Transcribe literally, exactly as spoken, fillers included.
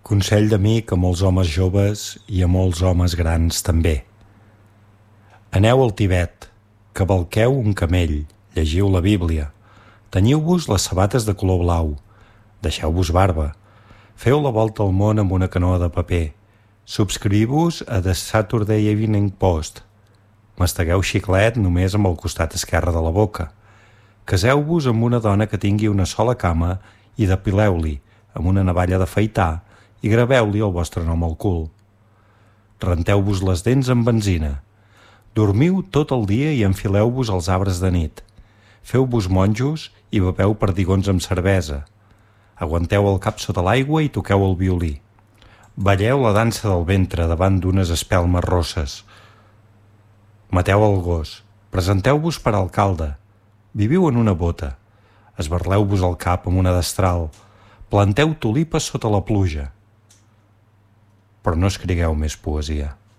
Consell d'amic a molts homes joves i a molts homes grans també. Aneu al Tibet, cavalqueu un camell, llegiu la Bíblia, teniu-vos les sabates de color blau, deixeu-vos barba, feu la volta al món amb una canoa de paper, subscriviu-vos a The Saturday Evening Post, mastegueu xiclet només amb el costat esquerre de la boca, caseu-vos amb una dona que tingui una sola cama i depileu-li amb una navalla d'afaitar i graveu-li el vostre nom al cul. Renteu-vos les dents amb benzina. Dormiu tot el dia i enfileu-vos als arbres de nit. Feu-vos monjos i beveu perdigons amb cervesa. Aguanteu el cap sota l'aigua i toqueu el violí. Balleu la dansa del ventre davant d'unes espelmes rosses. Mateu el gos. Presenteu-vos per alcalde. Viviu en una bota. Esbarleu-vos el cap amb una destral. Planteu tulipes sota la pluja. Però no escrigueu més poesia.